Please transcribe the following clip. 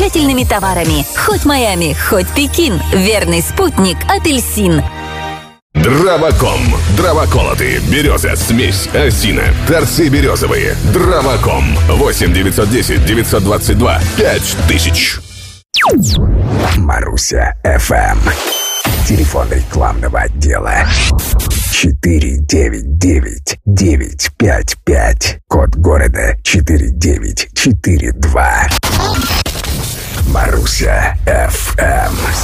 замечательными товарами. Хоть Майами, хоть Пекин. Верный спутник «Апельсин». Дроваком. Дровоколоты. Береза. Смесь. Осина. Торцы березовые. Дроваком. 8-910-922. 5000. Маруся ФМ. Телефон рекламного отдела 499-955. Код города 4942. Маруся ФМ.